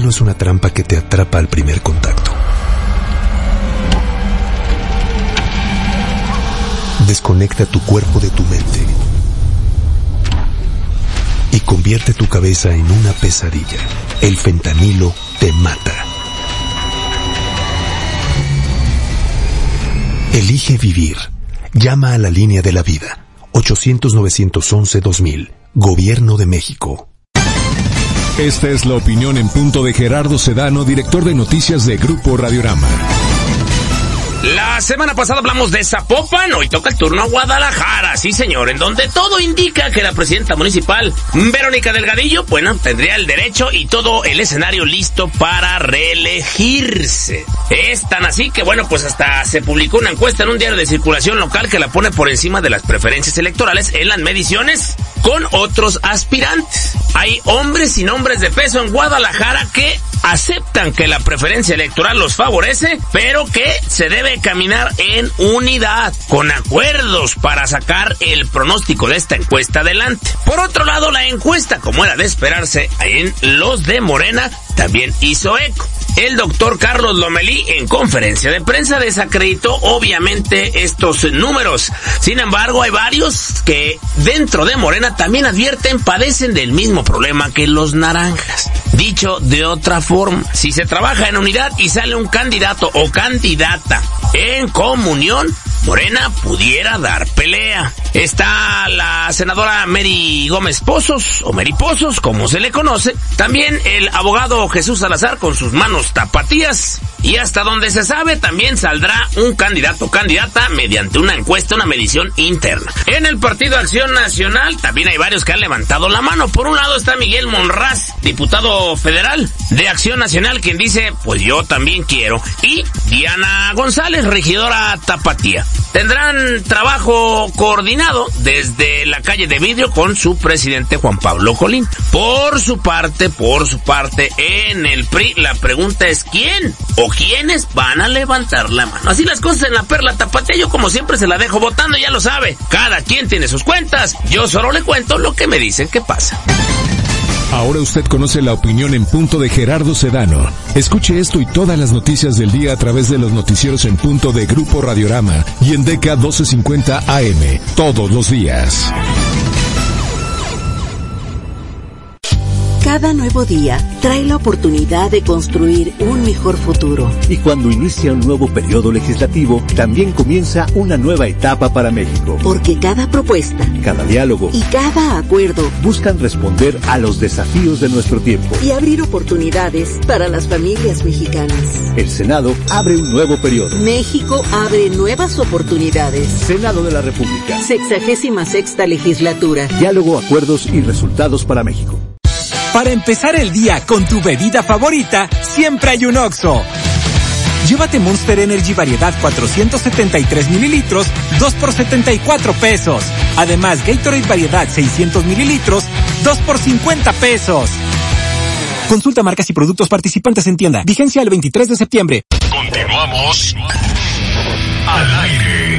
cielo es una trampa que te atrapa al primer contacto. Desconecta tu cuerpo de tu mente y convierte tu cabeza en una pesadilla. El fentanilo te mata. Elige vivir. Llama a la línea de la vida. 800-911-2000. Gobierno de México. Esta es la opinión en punto de Gerardo Sedano, director de noticias de Grupo Radiorama. La semana pasada hablamos de Zapopan, hoy toca el turno a Guadalajara, sí señor, en donde todo indica que la presidenta municipal, Verónica Delgadillo, bueno, tendría el derecho y todo el escenario listo para reelegirse. Es tan así que bueno, pues hasta se publicó una encuesta en un diario de circulación local que la pone por encima de las preferencias electorales en las mediciones con otros aspirantes. Hay hombres y nombres de peso en Guadalajara que aceptan que la preferencia electoral los favorece, pero que se debe caminar en unidad, con acuerdos para sacar el pronóstico de esta encuesta adelante. Por otro lado, la encuesta, como era de esperarse, en los de Morena, también hizo eco. El doctor Carlos Lomelí, en conferencia de prensa, desacreditó obviamente estos números. Sin embargo, hay varios que dentro de Morena también advierten padecen del mismo problema que los naranjas. Dicho de otra forma, si se trabaja en unidad y sale un candidato o candidata en comunión, Morena pudiera dar pelea. Está la senadora Mary Gómez Pozos, o Mary Pozos, como se le conoce. También el abogado Jesús Salazar con sus manos tapatías. Y hasta donde se sabe, también saldrá un candidato o candidata mediante una encuesta, una medición interna. En el Partido Acción Nacional también hay varios que han levantado la mano. Por un lado está Miguel Monraz, diputado federal de Acción Nacional, quien dice, pues yo también quiero. Y Diana González, regidora tapatía. Tendrán trabajo coordinado desde la calle de vidrio con su presidente Juan Pablo Colín. Por su parte, en el PRI, la pregunta es ¿quién o quiénes van a levantar la mano? Así las cosas en la Perla Tapatía, yo como siempre se la dejo votando, ya lo sabe. Cada quien tiene sus cuentas, yo solo le cuento lo que me dicen que pasa. Ahora usted conoce la opinión en punto de Gerardo Sedano. Escuche esto y todas las noticias del día a través de los noticieros en punto de Grupo Radiorama y en DK 1250 AM, todos los días. Cada nuevo día trae la oportunidad de construir un mejor futuro. Y cuando inicia un nuevo periodo legislativo, también comienza una nueva etapa para México. Porque cada propuesta, cada diálogo y cada acuerdo buscan responder a los desafíos de nuestro tiempo y abrir oportunidades para las familias mexicanas. El Senado abre un nuevo periodo. México abre nuevas oportunidades. Senado de la República. 66ª legislatura. Diálogo, acuerdos y resultados para México. Para empezar el día con tu bebida favorita, siempre hay un Oxxo. Llévate Monster Energy variedad 473 mililitros, 2 por 74 pesos. Además, Gatorade variedad 600 mililitros, 2 por 50 pesos. Consulta marcas y productos participantes en tienda. Vigencia el 23 de septiembre. Continuamos al aire.